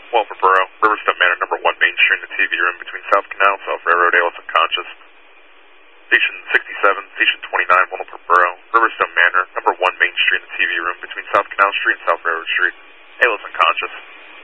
Walford Borough, Riverstone Manor, number 1 Main Street in the TV room between South Canal, South Railroad, Alice unconscious. Station 67, Station 29, Walford Borough, Riverstone Manor, number 1 Main Street in the TV room between South Canal Street and South Railroad Street. Alice unconscious.